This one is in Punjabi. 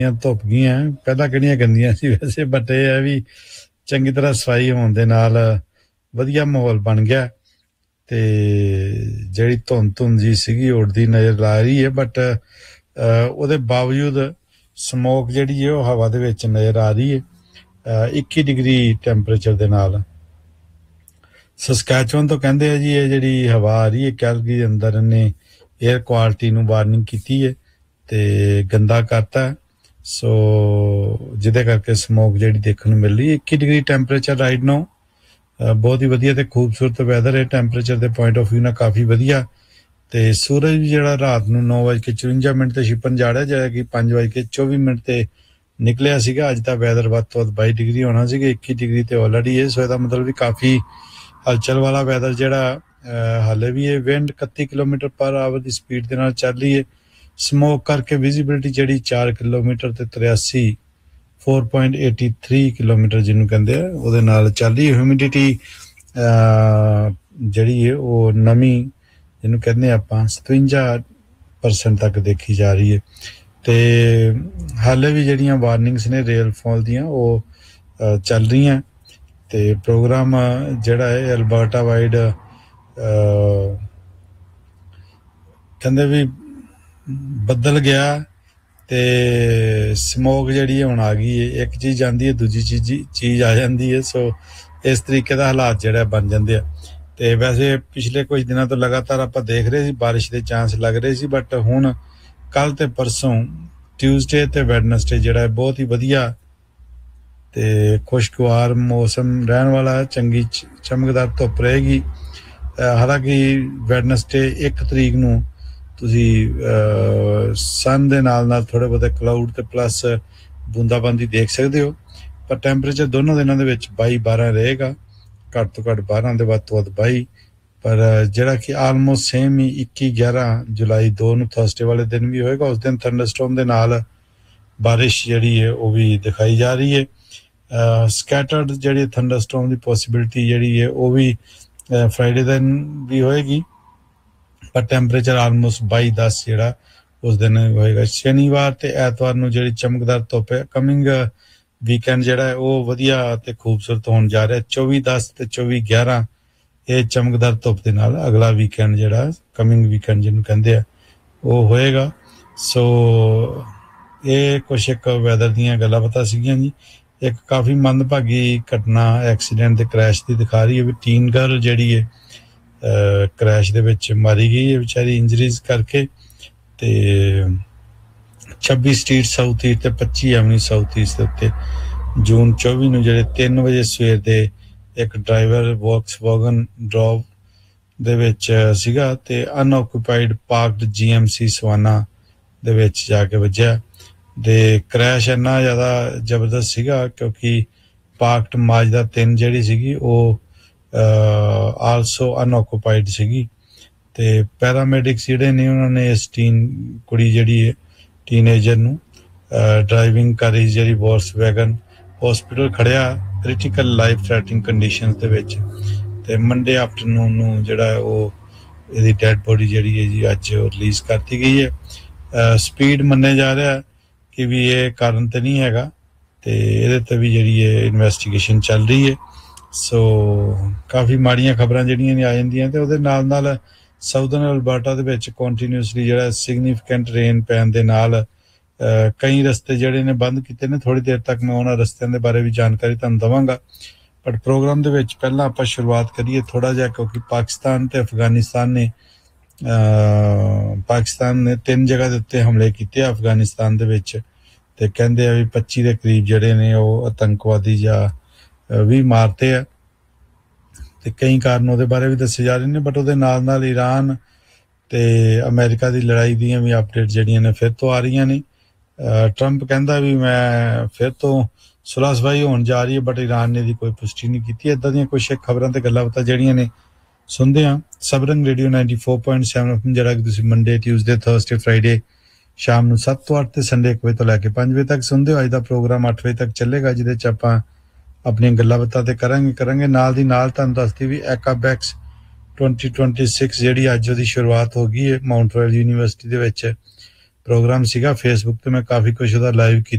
ਧੁੱਪ ਗਈਆਂ ਪਹਿਲਾਂ ਕਿਹੜੀਆਂ ਗੰਦੀਆਂ ਸੀ ਵੈਸੇ ਬਟ ਇਹ ਹੈ ਵੀ ਚੰਗੀ ਤਰ੍ਹਾਂ ਸਫਾਈ ਹੋਣ ਦੇ ਨਾਲ ਵਧੀਆ ਮਾਹੌਲ ਬਣ ਗਿਆ ਤੇ ਜਿਹੜੀ ਧੁੰਦ ਜੀ ਸੀਗੀ ਉੱਡਦੀ ਨਜ਼ਰ ਆ ਰਹੀ ਹੈ ਬਟ ਉਹਦੇ ਬਾਵਜੂਦ ਸਮੋਕ ਜਿਹੜੀ ਹੈ ਉਹ ਹਵਾ ਦੇ ਵਿੱਚ ਨਜ਼ਰ ਆ ਰਹੀ ਹੈ 21 ਡਿਗਰੀ ਟੈਂਪਰੇਚਰ ਦੇ ਨਾਲ ਸਸਕੈਚੁਅਨ ਤੋਂ ਕਹਿੰਦੇ ਆ ਜੀ ਇਹ ਜਿਹੜੀ ਹਵਾ ਆ ਰਹੀ ਹੈ ਕੈਲਗਰੀ ਦੇ ਅੰਦਰ ਇਹਨੇ 에ਅਰ ਕੁਆਲਿਟੀ ਨੂੰ ਵਾਰਨਿੰਗ ਕੀਤੀ ਹੈ ਤੇ ਗੰਦਾ ਕਰਤਾ ਸੋ ਜਿਹਦੇ ਕਰਕੇ ਸਮੋਕ ਜਿਹੜੀ ਦੇਖਣ ਨੂੰ ਮਿਲ ਰਹੀ ਹੈ 21 ਡਿਗਰੀ ਟੈਂਪਰੇਚਰ ਰਾਈਟ ਨਾਓ ਬਹੁਤ ਹੀ ਵਧੀਆ ਤੇ ਖੂਬਸੂਰਤ ਵੈਦਰ ਹੈ ਟੈਂਪਰੇਚਰ ਦੇ ਪੁਆਇੰਟ ਆਫ ਵਿਊ ਨਾਲ ਕਾਫੀ ਵਧੀਆ ਤੇ ਸੂਰਜ ਵੀ ਜਿਹੜਾ ਰਾਤ ਨੂੰ 9:54 ਤੇ ਛਿਪਣ ਜਾ ਰਿਹਾ ਜਿਹੜਾ ਕਿ 5:24 ਤੇ ਨਿਕਲਿਆ ਸੀਗਾ ਅੱਜ ਦਾ ਵੈਦਰ ਵੱਧ ਤੋਂ ਵੱਧ 22 ਡਿਗਰੀ ਹੋਣਾ ਸੀਗਾ 21 ਡਿਗਰੀ ਤੇ ਆਲਰੇਡੀ ਹੈ ਸੋ ਇਹਦਾ ਮਤਲਬ ਵੀ ਕਾਫੀ ਹਲਚਲ ਵਾਲਾ ਵੈਦਰ ਜਿਹੜਾ ਹਾਲੇ ਵੀ ਇਹ ਵਿੰਡ 31 ਕਿਲੋਮੀਟਰ ਪਰ ਆਵਰ ਦੀ ਸਪੀਡ ਦੇ ਨਾਲ ਚੱਲ ਰਹੀ ਹੈ ਸਮੋਕ ਕਰਕੇ ਵਿਜ਼ਿਬਿਲਿਟੀ ਜਿਹੜੀ 4 ਕਿਲੋਮੀਟਰ ਤੇ 4.83 ਕਿਲੋਮੀਟਰ ਜਿਹਨੂੰ ਕਹਿੰਦੇ ਆ ਉਹਦੇ ਨਾਲ ਚੱਲ ਰਹੀ ਹਿਊਮਿਡਿਟੀ ਜਿਹੜੀ ਹੈ ਉਹ ਨਮੀ ਜਿਹਨੂੰ ਕਹਿੰਦੇ ਆਪਾਂ 57% ਤੱਕ ਦੇਖੀ ਜਾ ਰਹੀ ਹੈ ਤੇ ਹਾਲੇ ਵੀ ਜਿਹੜੀਆਂ ਵਾਰਨਿੰਗਸ ਨੇ ਰੇਨਫਾਲ ਦੀਆਂ ਉਹ ਚੱਲ ਰਹੀਆਂ ਤੇ ਪ੍ਰੋਗਰਾਮ ਜਿਹੜਾ ਹੈ ਅਲਬਰਟਾ ਵਾਈਡ ਕਹਿੰਦੇ ਵੀ ਬੱਦਲ ਗਿਆ ਤੇ ਸਮੋਕ ਜਿਹੜੀ ਹੁਣ ਆ ਗਈ ਹੈ ਇੱਕ ਚੀਜ਼ ਆਉਂਦੀ ਹੈ ਦੂਜੀ ਚੀਜ਼ ਆ ਜਾਂਦੀ ਹੈ ਸੋ ਇਸ ਤਰੀਕੇ ਦਾ ਹਾਲਾਤ ਜਿਹੜਾ ਬਣ ਜਾਂਦੇ ਆ ਤੇ ਵੈਸੇ ਪਿਛਲੇ ਕੁਝ ਦਿਨਾਂ ਤੋਂ ਲਗਾਤਾਰ ਆਪਾਂ ਦੇਖ ਰਹੇ ਸੀ ਬਾਰਿਸ਼ ਦੇ ਚਾਂਸ ਲੱਗ ਰਹੇ ਸੀ ਬਟ ਹੁਣ ਕੱਲ ਤੇ ਪਰਸੋਂ ਟਿਊਜ਼ਡੇ ਤੇ ਵੈਡਨਸਡੇ ਜਿਹੜਾ ਬਹੁਤ ਹੀ ਵਧੀਆ ਤੇ ਖੁਸ਼ਗਵਾਰ ਮੌਸਮ ਰਹਿਣ ਵਾਲਾ ਚੰਗੀ ਚਮਕਦਾਰ ਧੁੱਪ ਰਹੇਗੀ ਹਾਲਾਂਕਿ ਵੈਡਨਸਡੇ 1 ਤਰੀਕ ਨੂੰ ਤੁਸੀਂ ਸਨ ਦੇ ਨਾਲ ਥੋੜੇ ਬਹੁਤੇ ਕਲਾਊਡ ਤੇ ਪਲੱਸ ਬੂੰਦਾਬਾਂਦੀ ਦੇਖ ਸਕਦੇ ਹੋ ਪਰ ਟੈਂਪਰੇਚਰ ਦੋਨੋਂ ਦਿਨਾਂ ਦੇ ਵਿੱਚ 22-12 ਰਹੇਗਾ ਘੱਟ ਤੋਂ ਘੱਟ 12 ਦੇ ਵੱਧ ਤੋਂ ਵੱਧ 22 ਪਰ ਜਿਹੜਾ ਕਿ ਆਲਮੋਸਟ ਸੇਮ ਹੀ 21-11 ਜੁਲਾਈ 2 ਨੂੰ ਥਰਸਡੇ ਵਾਲੇ ਦਿਨ ਵੀ ਹੋਏਗਾ ਉਸ ਦਿਨ ਥੰਡਰਸਟੋਰਮ ਦੇ ਨਾਲ ਬਾਰਿਸ਼ ਜਿਹੜੀ ਹੈ ਉਹ ਵੀ ਦਿਖਾਈ ਜਾ ਰਹੀ ਹੈ ਸਕੈਟਰਡ ਜਿਹੜੀ ਥੰਡਰਸਟੋਰਮ ਦੀ ਪੋਸਿਬਿਲਿਟੀ ਜਿਹੜੀ ਹੈ ਉਹ ਵੀ ਫਰਾਈਡੇ ਦਿਨ ਵੀ ਹੋਏਗੀ ਪਰ ਟੈਂਪਰੇਚਰ ਆਲਮੋਸਟ 22-10 ਜਿਹੜਾ ਉਸ ਦਿਨ ਹੋਏਗਾ ਸ਼ਨੀਵਾਰ ਤੇ ਐਤਵਾਰ ਨੂੰ ਜਿਹੜੀ ਚਮਕਦਾਰ ਧੁੱਪ ਹੈ ਕਮਿੰਗ ਵੀਕਐਂਡ ਜਿਹੜਾ ਹੈ ਉਹ ਵਧੀਆ ਤੇ ਖੂਬਸੂਰਤ ਹੋਣ ਜਾ ਰਿਹਾ 24-10 ਤੇ 24-11 ਇਹ ਚਮਕਦਾਰ ਧੁੱਪ ਦੇ ਨਾਲ ਅਗਲਾ ਵੀਕਐਂਡ ਜਿਹੜਾ ਕਮਿੰਗ ਵੀਕਐਂਡ ਜਿਹਨੂੰ ਕਹਿੰਦੇ ਆ ਉਹ ਹੋਏਗਾ ਸੋ ਇਹ ਕੁਛ ਇੱਕ ਵੈਦਰ ਦੀਆਂ ਗੱਲਾਂ ਪਤਾ ਸੀਗੀਆਂ ਜੀ ਇੱਕ ਕਾਫੀ ਮੰਦਭਾਗੀ ਘਟਨਾ ਐਕਸੀਡੈਂਟ ਤੇ ਕ੍ਰੈਸ਼ ਦੀ ਦਿਖਾ ਰਹੀ ਹੈ ਵੀ ਟੀਨ ਗਰਲ ਜਿਹੜੀ ਹੈ ਕ੍ਰੈਸ਼ ਦੇ ਵਿੱਚ ਮਾਰੀ ਗਈ ਹੈ ਵਿਚਾਰੀ ਇੰਜਰੀਜ਼ ਕਰਕੇ ਤੇ 26 ਸਟਰੀਟ ਸਾਊਥ ਈਸਟ ਤੇ 25 ਐਵਨਿਊ ਸਾਊਥ ਈਸਟ ਦੇ ਉੱਤੇ ਜੂਨ 24 ਨੂੰ ਜਿਹੜੇ 3 ਵਜੇ ਸਵੇਰ ਦੇ ਇੱਕ ਡਰਾਈਵਰ ਵੌਕਸਵੈਗਨ ਡ੍ਰੌਪ ਦੇ ਵਿੱਚ ਸੀਗਾ ਤੇ ਅਨਆਕੂਪਾਈਡ ਪਾਰਕਡ ਜੀਐਮਸੀ ਸਵਾਨਾ ਦੇ ਵਿੱਚ ਜਾ ਕੇ ਵੱਜਿਆ ਤੇ ਕ੍ਰੈਸ਼ ਇੰਨਾ ਜ਼ਿਆਦਾ ਜ਼ਬਰਦਸਤ ਸੀਗਾ ਕਿਉਂਕਿ ਪਾਰਕਡ ਮਾਜਦਾ 3 ਜਿਹੜੀ ਸੀਗੀ ਉਹ ਆਲਸੋ ਅਨਆਕੂਪਾਈਡ ਸੀਗੀ ਤੇ ਪੈਰਾਮੈਡਿਕਸ ਜਿਹੜੇ ਨੇ ਉਹਨਾਂ ਨੇ ਇਸ ਕੁੜੀ ਜਿਹੜੀ ਹੈ ਟੀਨੇਜਰ ਨੂੰ ਡਰਾਈਵਿੰਗ ਕਰ ਰਹੀ ਜਿਹੜੀ ਵੌਕਸਵੈਗਨ ਹਸਪੀਟਲ ਖੜਿਆ ਕ੍ਰਿਟੀਕਲ ਲਾਈਫ ਥ੍ਰੈਟਨਿੰਗ ਕੰਡੀਸ਼ਨਸ ਦੇ ਵਿੱਚ ਤੇ ਮੰਡੇ ਆਫਟਰਨੂਨ ਨੂੰ ਜਿਹੜਾ ਉਹ ਇਹਦੀ ਡੈਡ ਬੋਡੀ ਜਿਹੜੀ ਹੈ ਜੀ ਅੱਜ ਰਿਲੀਜ਼ ਕਰਤੀ ਗਈ ਹੈ ਸਪੀਡ ਮੰਨਿਆ ਜਾ ਰਿਹਾ ਕਿ ਵੀ ਇਹ ਕਾਰਨ ਤੇ ਨਹੀਂ ਹੈਗਾ ਤੇ ਇਹਦੇ ਤੇ ਵੀ ਜਿਹੜੀ ਹੈ ਇਨਵੈਸਟੀਗੇਸ਼ਨ ਚੱਲ ਰਹੀ ਹੈ ਸੋ ਕਾਫੀ ਮਾੜੀਆਂ ਖਬਰਾਂ ਜਿਹੜੀਆਂ ਨੇ ਆ ਜਾਂਦੀਆਂ ਤੇ ਉਹਦੇ ਨਾਲ ਸਾਊਥਰਨ ਅਲਬਰਟਾ ਦੇ ਵਿੱਚ ਕੰਟੀਨਿਊਸਲੀ ਜਿਹੜਾ ਸਿਗਨੀਫੀਕੈਂਟ ਰੇਨ ਪੈਣ ਦੇ ਨਾਲ ਕਈ ਰਸਤੇ ਜਿਹੜੇ ਨੇ ਬੰਦ ਕੀਤੇ ਨੇ ਥੋੜੀ ਦੇਰ ਤੱਕ ਮੈਂ ਉਹਨਾਂ ਰਸਤਿਆਂ ਦੇ ਬਾਰੇ ਵੀ ਜਾਣਕਾਰੀ ਤੁਹਾਨੂੰ ਦਵਾਂਗਾ ਬਟ ਪ੍ਰੋਗਰਾਮ ਦੇ ਵਿੱਚ ਪਹਿਲਾਂ ਆਪਾਂ ਸ਼ੁਰੂਆਤ ਕਰੀਏ ਥੋੜਾ ਜਿਹਾ ਕਿਉਂਕਿ ਪਾਕਿਸਤਾਨ ਤੇ ਅਫਗਾਨਿਸਤਾਨ ਨੇ 3 ਜਗ੍ਹਾ ਦੇ ਉੱਤੇ ਹਮਲੇ ਕੀਤੇ ਅਫਗਾਨਿਸਤਾਨ ਦੇ ਵਿੱਚ ਤੇ ਕਹਿੰਦੇ ਆ ਵੀ 25 ਦੇ ਕਰੀਬ ਜਿਹੜੇ ਨੇ ਉਹ ਆਤੰਕਵਾਦੀ ਜਾਂ ਵੀ ਮਾਰਤੇ ਆ ਤੇ ਕਈ ਕਾਰਨ ਉਹਦੇ ਬਾਰੇ ਵੀ ਦੱਸੇ ਜਾ ਰਹੇ ਨੇ ਬਟ ਉਹਦੇ ਨਾਲ ਈਰਾਨ ਤੇ ਅਮਰੀਕਾ ਦੀ ਲੜਾਈ ਦੀਆਂ ਵੀ ਅਪਡੇਟ ਜਿਹੜੀਆਂ ਨੇ ਫਿਰ ਤੋਂ ਆ ਰਹੀਆਂ ਨੇ ਟਰੰਪ ਕਹਿੰਦਾ ਵੀ ਮੈਂ ਫਿਰ ਤੋਂ ਸੁਲਹ ਸਫਾਈ ਹੋਣ ਜਾ ਰਹੀ ਹੈ ਬਟ ਈਰਾਨ ਨੇ ਇਹਦੀ ਕੋਈ ਪੁਸ਼ਟੀ ਨਹੀਂ ਕੀਤੀ ਏਦਾਂ ਦੀਆਂ ਕੁਛ ਖਬਰਾਂ ਤੇ ਗੱਲਾਂ ਬਾਤਾਂ ਜਿਹੜੀਆਂ ਨੇ ਸੁਣਦੇ ਆ ਸਬਰੰਗ ਰੇਡੀਓ 94.7 ਜਿਹੜਾ ਕਿ ਤੁਸੀਂ ਮੰਡੇ ਟਿਊਜ਼ਡੇ ਥਰਸਡੇ ਫਰਾਈਡੇ ਸ਼ਾਮ ਨੂੰ 7 ਤੋਂ 8 ਤੇ ਸੰਡੇ 1 ਵਜੇ ਤੋਂ ਲੈ ਕੇ 5 ਵਜੇ ਤੱਕ ਸੁਣਦੇ ਹੋ ਅੱਜ ਦਾ ਪ੍ਰੋਗਰਾਮ 8 ਵਜੇ ਤੱਕ ਚੱਲੇਗਾ ਜਿਹਦੇ ਚ ਆਪਾਂ ਆਪਣੀਆਂ ਗੱਲਾਂ ਬਾਤਾਂ ਤੇ ਕਰਾਂਗੇ ਨਾਲ ਦੀ ਨਾਲ ਤੁਹਾਨੂੰ ਦੱਸਦੀ ਵੀ ਐਕਾਬੈਕਸ 2026 ਜਿਹੜੀ ਅੱਜ ਉਹਦੀ ਸ਼ੁਰੂਆਤ ਹੋ ਗਈ ਹੈ ਮਾਊਂਟ ਰੋਇਲ ਯੂਨੀਵਰਸਿਟੀ ਦੇ ਵਿੱਚ ਪ੍ਰੋਗਰਾਮ ਸੀਗਾ ਫੇਸਬੁੱਕ ਤੇ ਮੈਂ ਕਾਫੀ ਕੁਝ ਉਹਦਾ ਲਾਈਵ ਕੀਤਾ